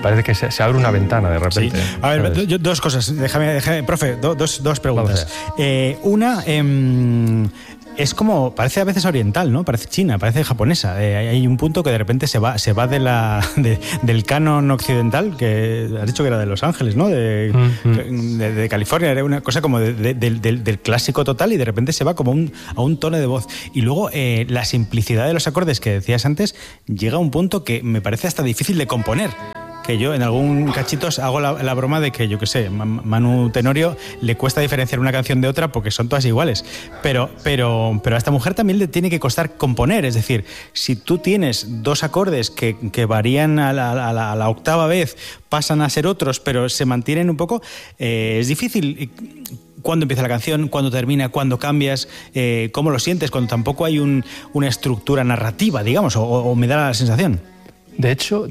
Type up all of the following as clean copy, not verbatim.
parece que se abre una ventana de repente. Sí. A ver, dos cosas. Déjame, profe, dos preguntas. Una, es como, parece a veces oriental, ¿no? Parece china, parece japonesa. Hay un punto que de repente se va del canon occidental, que has dicho que era de Los Ángeles, ¿no? De California, era una cosa como del clásico total, y de repente se va como a un tono de voz. Y luego la simplicidad de los acordes que decías antes llega a un punto que me parece hasta difícil de componer. Que yo en algún cachitos hago la broma de que, yo qué sé, Manu Tenorio le cuesta diferenciar una canción de otra porque son todas iguales. Pero a esta mujer también le tiene que costar componer. Es decir, si tú tienes dos acordes que varían a la octava vez, pasan a ser otros, pero se mantienen un poco, es difícil. ¿Cuándo empieza la canción? ¿Cuándo termina? ¿Cuándo cambias? ¿Cómo lo sientes? Cuando tampoco hay una estructura narrativa, digamos, o me da la sensación. De hecho,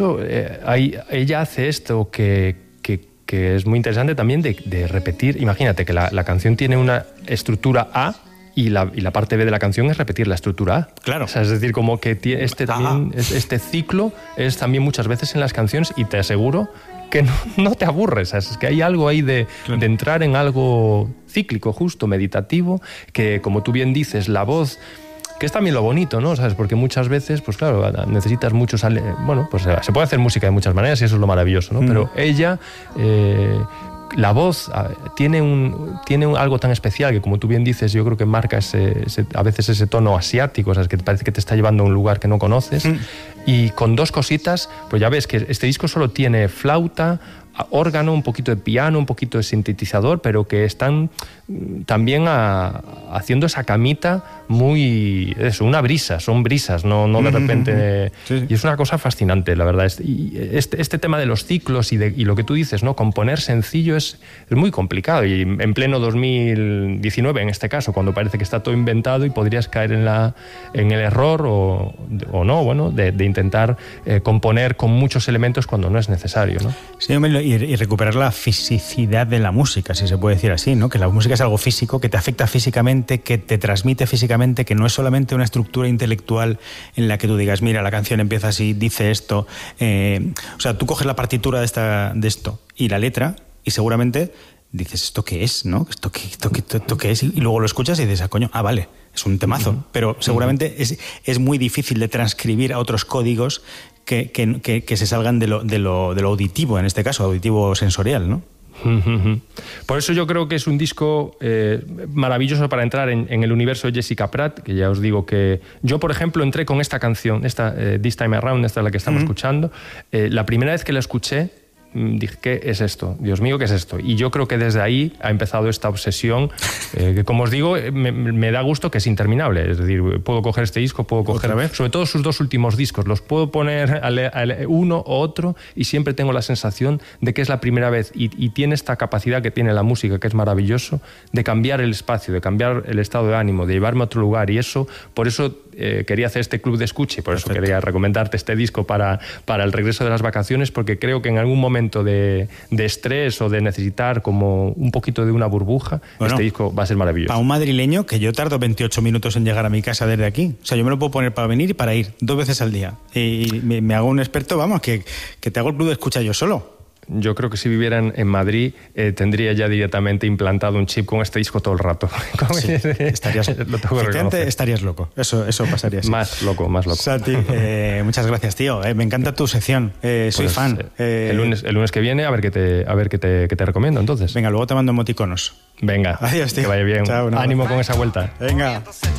ella hace esto que es muy interesante también de repetir. Imagínate que la canción tiene una estructura A y la parte B de la canción es repetir la estructura A. Claro. O sea, es decir, como que este ciclo es también muchas veces en las canciones, y te aseguro que no te aburres. Es que hay algo ahí de entrar en algo cíclico, justo, meditativo, que, como tú bien dices, la voz... Que es también lo bonito, ¿no? ¿Sabes? Porque muchas veces, pues claro, necesitas muchos... Bueno, pues se puede hacer música de muchas maneras y eso es lo maravilloso, ¿no? Pero ella... la voz tiene algo tan especial que, como tú bien dices, yo creo que marca a veces ese tono asiático, ¿sabes? Que te parece que te está llevando a un lugar que no conoces. Y con dos cositas, pues ya ves que este disco solo tiene flauta, órgano, un poquito de piano, un poquito de sintetizador, pero que están también haciendo esa camita muy... una brisa, son brisas, no de repente... Sí. Y es una cosa fascinante, la verdad. Este tema de los ciclos y lo que tú dices, ¿no? Componer sencillo es muy complicado, y en pleno 2019, en este caso, cuando parece que está todo inventado y podrías caer en el error o no, bueno, de intentar componer con muchos elementos cuando no es necesario, ¿no? Sí, y recuperar la fisicidad de la música, si se puede decir así, ¿no? Que la música es algo físico, que te afecta físicamente, que te transmite físicamente, que no es solamente una estructura intelectual en la que tú digas, mira, la canción empieza así, dice esto. O sea, tú coges la partitura de esto y la letra, y seguramente dices, ¿esto qué es? ¿No? ¿Esto qué es? Y luego lo escuchas y dices, coño, vale, es un temazo. Pero seguramente es muy difícil de transcribir a otros códigos que se salgan de lo auditivo, en este caso, auditivo sensorial, ¿no? Por eso yo creo que es un disco maravilloso para entrar en el universo de Jessica Pratt, que ya os digo que yo, por ejemplo, entré con esta canción, This Time Around, esta es la que estamos escuchando. La primera vez que la escuché, dije, ¿qué es esto? Dios mío, ¿qué es esto? Y yo creo que desde ahí ha empezado esta obsesión, que, como os digo, me da gusto, que es interminable. Es decir, puedo coger este disco, puedo coger, sobre todo sus dos últimos discos, los puedo poner uno o otro y siempre tengo la sensación de que es la primera vez, y tiene esta capacidad que tiene la música, que es maravilloso, de cambiar el espacio, de cambiar el estado de ánimo, de llevarme a otro lugar, y eso, por eso quería hacer este club de escucha, y por eso quería recomendarte este disco para el regreso de las vacaciones, porque creo que en algún momento de estrés o de necesitar como un poquito de una burbuja, este disco va a ser maravilloso. A un madrileño, que yo tardo 28 minutos en llegar a mi casa desde aquí, o sea, yo me lo puedo poner para venir y para ir 2 veces al día, y me hago un experto, vamos, que te hago el club de escucha yo solo. Yo creo que si vivieran en Madrid tendría ya directamente implantado un chip con este disco todo el rato. Sí, estarías loco. Eso pasaría así. Más loco. Santi, muchas gracias, tío. Me encanta tu sección. Soy fan. El lunes que viene a ver qué te recomiendo, entonces. Venga, luego te mando emoticonos. Venga. Adiós, tío. Que vaya bien. Chao, ánimo con esa vuelta. Venga.